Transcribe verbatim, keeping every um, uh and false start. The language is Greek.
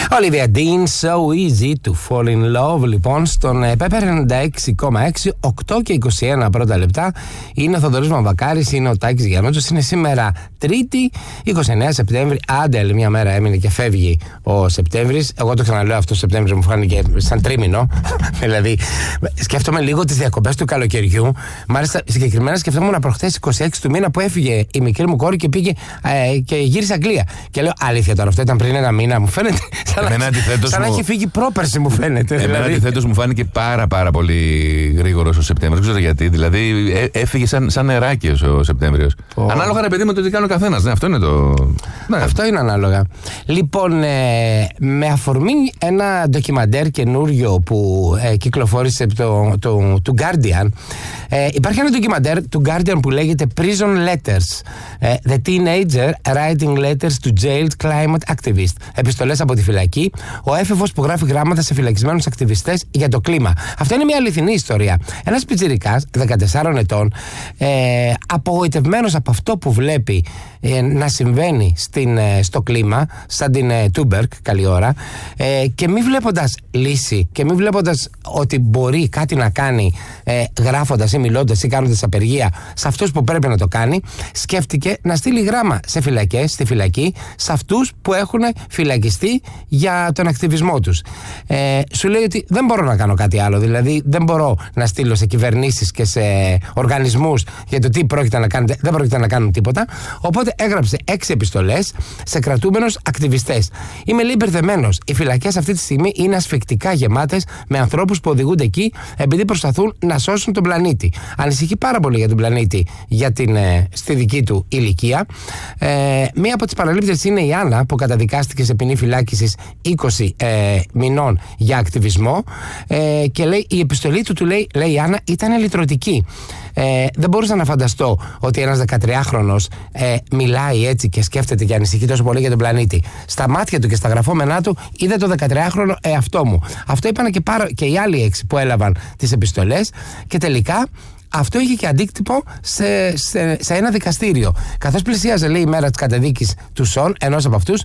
Olivia Dean, So Easy to Fall in Love, λοιπόν, στον Pepper ενενήντα έξι κόμμα έξι, οκτώ και είκοσι ένα πρώτα λεπτά. Είναι ο Θοδωρής Μαμβακάρης, είναι ο Τάκης Γιαννούτσος. Είναι σήμερα Τρίτη, είκοσι εννέα Σεπτέμβρη. Άντε, άλλη μια μέρα έμεινε και φεύγει ο Σεπτέμβρης. Εγώ το ξαναλέω, αυτό ο Σεπτέμβρης μου φάνηκε σαν τρίμηνο. Δηλαδή, σκέφτομαι λίγο τις διακοπές του καλοκαιριού. Μάλιστα, συγκεκριμένα σκεφτόμουν προχθές είκοσι έξι του μήνα που έφυγε η μικρή μου κόρη και πήγε ε, και γύρισε Αγγλία. Και λέω, αλήθεια τώρα, αυτό ήταν πριν ένα μήνα, μου φαίνεται. Σαν να έχει φύγει πρόπερση, μου φαίνεται. Εμένα δηλαδή. αντιθέτως μου φάνηκε πάρα πάρα πολύ γρήγορος ο Σεπτέμβριος. Δεν ξέρω γιατί. Δηλαδή ε, έφυγε σαν, σαν νεράκι ο Σεπτέμβριος. Oh. Ανάλογα, ρε παιδί μου, το τι κάνει ο καθένας. Ναι, αυτό είναι το. Ναι. Αυτό είναι ανάλογα. Λοιπόν, ε, με αφορμή ένα ντοκιμαντέρ καινούριο που ε, κυκλοφόρησε το, το, του Guardian, ε, υπάρχει ένα ντοκιμαντέρ του Guardian που λέγεται Prison Letters. Ε, The Teenager Writing Letters to Jailed Climate Activists. Επιστολές από τη φυλακή. Ο έφηβος που γράφει γράμματα σε φυλακισμένους ακτιβιστές για το κλίμα. Αυτό είναι μια αληθινή ιστορία. Ένας πιτσιρικάς δεκατεσσάρων ετών, ε, απογοητευμένος από αυτό που βλέπει ε, να συμβαίνει στην, ε, στο κλίμα, σαν την ε, Τούμπερκ, καλή ώρα, ε, και μη βλέποντας λύση και μη βλέποντας ότι μπορεί κάτι να κάνει, ε, γράφοντας ή μιλώντας ή κάνοντας απεργία σε αυτούς που πρέπει να το κάνει, σκέφτηκε να στείλει γράμμα σε φυλακές, στη φυλακή, σε αυτούς που έχουν φυλακιστεί για τον ακτιβισμό τους. Ε, σου λέει ότι δεν μπορώ να κάνω κάτι άλλο. Δηλαδή, δεν μπορώ να στείλω σε κυβερνήσεις και σε οργανισμούς για το τι πρόκειται να κάνετε. Δεν πρόκειται να κάνουν τίποτα. Οπότε έγραψε έξι επιστολές σε κρατούμενους ακτιβιστές. Είμαι λέει μπερδεμένος. Οι φυλακές αυτή τη στιγμή είναι ασφυκτικά γεμάτες με ανθρώπους που οδηγούνται εκεί επειδή προσπαθούν να σώσουν τον πλανήτη. Ανησυχεί πάρα πολύ για τον πλανήτη, για την, ε, στη δική του ηλικία. Ε, μία από τις παραλήπτες είναι η Άννα, που καταδικάστηκε σε ποινή φυλάκισης είκοσι ε, μηνών για ακτιβισμό, ε, και λέει, η επιστολή του, του λέει, λέει η Άννα, ήταν λυτρωτική. Ε, δεν μπορούσα να φανταστώ ότι ένας δεκατριάχρονος ε, μιλάει έτσι και σκέφτεται και ανησυχεί τόσο πολύ για τον πλανήτη. Στα μάτια του και στα γραφόμενά του είδε το δεκατριάχρονο εαυτό μου. Αυτό είπαν και, πάρα, και οι άλλοι έξι που έλαβαν τις επιστολές, και τελικά αυτό είχε και αντίκτυπο σε, σε, σε ένα δικαστήριο. Καθώς πλησίαζε, λέει, η μέρα της καταδίκης του Σον, ενός από αυτούς,